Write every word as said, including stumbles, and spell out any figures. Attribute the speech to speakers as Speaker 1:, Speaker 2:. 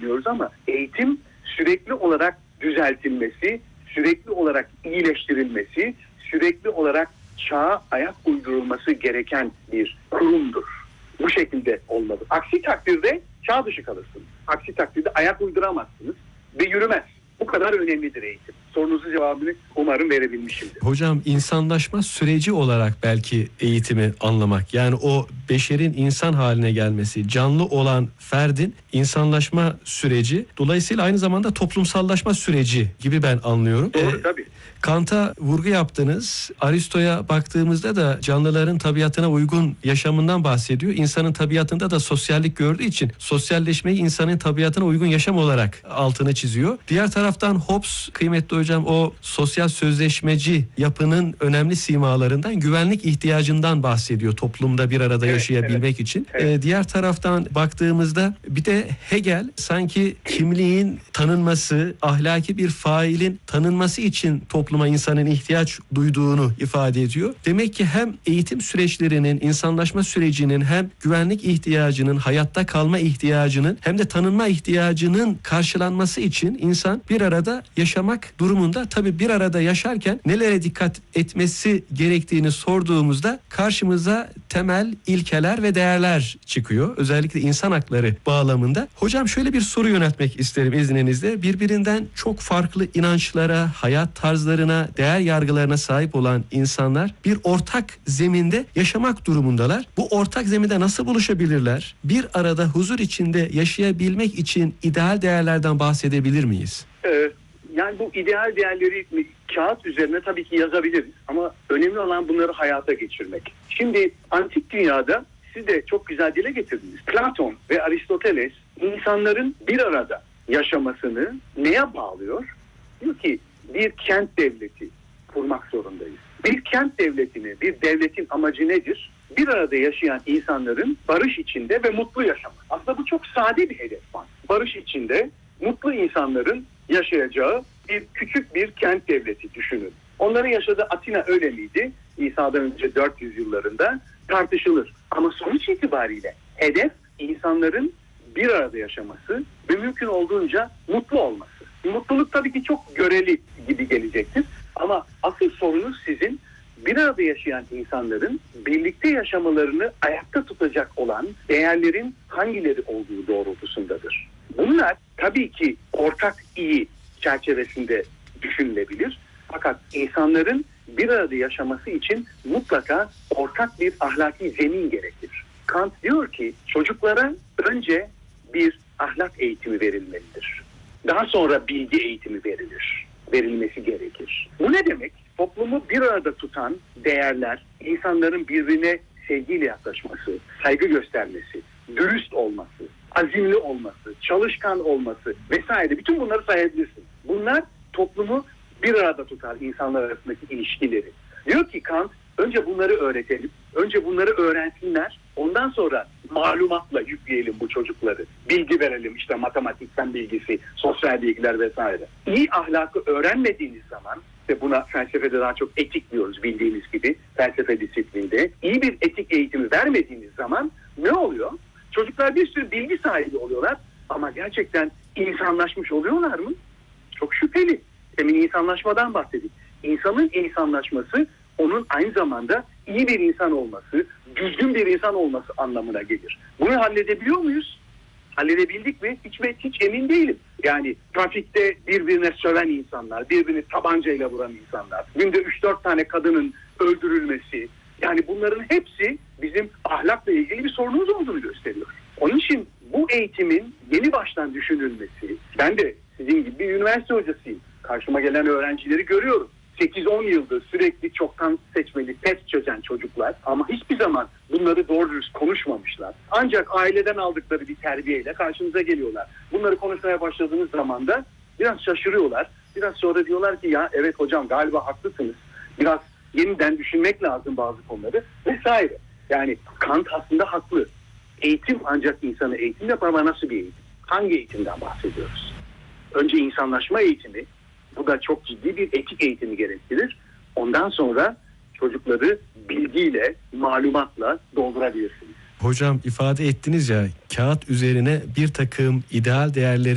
Speaker 1: kullanıyoruz ama eğitim sürekli olarak düzeltilmesi, sürekli olarak iyileştirilmesi, sürekli olarak çağa ayak uydurulması gereken bir kurumdur. Bu şekilde olmalı. Aksi takdirde çağ dışı kalırsınız. Aksi takdirde ayak uyduramazsınız ve yürümez. Bu kadar önemlidir eğitim. Sorunuzun cevabını umarım verebilmişimdir.
Speaker 2: Hocam, insanlaşma süreci olarak belki eğitimi anlamak. Yani o beşerin insan haline gelmesi, canlı olan ferdin insanlaşma süreci. Dolayısıyla aynı zamanda toplumsallaşma süreci gibi ben anlıyorum.
Speaker 1: Doğru, ee, tabii.
Speaker 2: Kant'a vurgu yaptınız. Aristo'ya baktığımızda da canlıların tabiatına uygun yaşamından bahsediyor. İnsanın tabiatında da sosyallik gördüğü için sosyalleşmeyi insanın tabiatına uygun yaşam olarak altını çiziyor. Diğer taraftan Hobbes, kıymetli hocam, o sosyal sözleşmeci yapının önemli simalarından güvenlik ihtiyacından bahsediyor toplumda bir arada evet, yaşayabilmek evet, için. Evet. Ee, diğer taraftan baktığımızda bir de Hegel sanki kimliğin tanınması, ahlaki bir failin tanınması için topluma insanın ihtiyaç duyduğunu ifade ediyor. Demek ki hem eğitim süreçlerinin, insanlaşma sürecinin, hem güvenlik ihtiyacının, hayatta kalma ihtiyacının, hem de tanınma ihtiyacının karşılanması için insan bir arada yaşamak durumunda. Tabii bir arada yaşarken nelere dikkat etmesi gerektiğini sorduğumuzda karşımıza temel ilkeler ve değerler çıkıyor. Özellikle insan hakları bağlamında. Hocam, şöyle bir soru yöneltmek isterim izninizle. Birbirinden çok farklı inançlara, hayat tarzlarına, değer yargılarına sahip olan insanlar bir ortak zeminde yaşamak durumundalar. Bu ortak zeminde nasıl buluşabilirler? Bir arada huzur içinde yaşayabilmek için ideal değerlerden bahsedebilir miyiz?
Speaker 1: Evet. Yani bu ideal değerleri kağıt üzerine tabii ki yazabiliriz ama önemli olan bunları hayata geçirmek. Şimdi antik dünyada siz de çok güzel dile getirdiniz. Platon ve Aristoteles insanların bir arada yaşamasını neye bağlıyor? Diyor ki bir kent devleti kurmak zorundayız. Bir kent devletini, bir devletin amacı nedir? Bir arada yaşayan insanların barış içinde ve mutlu yaşamak. Aslında bu çok sade bir hedef var. Barış içinde mutlu insanların yaşayacağı bir küçük bir kent devleti düşünün. Onların yaşadığı Atina öyle miydi? İsa'dan önce dört yüz yıllarında tartışılır. Ama sonuç itibariyle hedef insanların bir arada yaşaması ve mümkün olduğunca mutlu olması. Mutluluk tabii ki çok göreli gibi gelecektir. Ama asıl sorunuz sizin bir arada yaşayan insanların birlikte yaşamalarını ayakta tutacak olan değerlerin hangileri olduğu doğrultusundadır. Bunlar tabii ki ortak iyi çerçevesinde düşünülebilir. Fakat insanların bir arada yaşaması için mutlaka ortak bir ahlaki zemin gerekir. Kant diyor ki çocuklara önce bir ahlak eğitimi verilmelidir. Daha sonra bilgi eğitimi verilir, verilmesi gerekir. Bu ne demek? Toplumu bir arada tutan değerler, insanların birbirine sevgiyle yaklaşması, saygı göstermesi, dürüst olması, azimli olması, çalışkan olması vesaire, bütün bunları sayabilirsin. Bunlar toplumu bir arada tutar, insanlar arasındaki ilişkileri. Diyor ki Kant, önce bunları öğretelim, önce bunları öğrensinler, ondan sonra malumatla yükleyelim bu çocukları. Bilgi verelim, işte matematikten bilgisi, sosyal bilgiler vesaire. İyi ahlakı öğrenmediğiniz zaman, ve buna felsefede daha çok etik diyoruz bildiğiniz gibi, felsefe disiplinde, iyi bir etik eğitimi vermediğiniz zaman ne oluyor? Çocuklar bir sürü bilgi sahibi oluyorlar ama gerçekten insanlaşmış oluyorlar mı? Çok şüpheli. Demin insanlaşmadan bahsettik. İnsanın insanlaşması onun aynı zamanda iyi bir insan olması, düzgün bir insan olması anlamına gelir. Bunu halledebiliyor muyuz? Halledebildik mi? Hiç, hiç emin değilim. Yani trafikte birbirine söven insanlar, birbirini tabancayla vuran insanlar, günde üç dört tane kadının öldürülmesi, yani bunların hepsi bizim ahlakla ilgili bir sorunumuz olduğunu gösteriyor. Onun için bu eğitimin yeni baştan düşünülmesi, ben de sizin gibi bir üniversite hocasıyım. Karşıma gelen öğrencileri görüyorum. sekiz on yıldır sürekli çoktan seçmeli test çözen çocuklar ama hiçbir zaman bunları doğru dürüst konuşmamışlar. Ancak aileden aldıkları bir terbiyeyle karşınıza geliyorlar. Bunları konuşmaya başladığınız zaman da biraz şaşırıyorlar. Biraz sonra diyorlar ki ya evet hocam galiba haklısınız. Biraz yeniden düşünmek lazım bazı konuları vesaire. Yani Kant aslında haklı. Eğitim ancak insanı eğitim yapar ama nasıl bir eğitim? Hangi eğitimden bahsediyoruz? Önce insanlaşma eğitimi. Bu da çok ciddi bir etik eğitimi gerektirir. Ondan sonra çocukları bilgiyle, malumatla doldurabilirsiniz.
Speaker 2: Hocam ifade ettiniz ya, kağıt üzerine bir takım ideal değerleri